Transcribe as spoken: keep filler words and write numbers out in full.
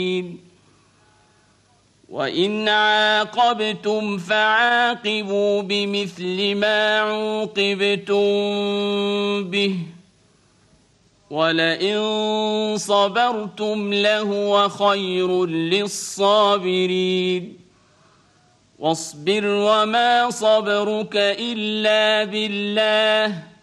وإن عاقبتم فعاقبوا بمثل ما عوقبتم به ولئن صبرتم لهو خير للصابرين واصبر وما صبرك إلا بالله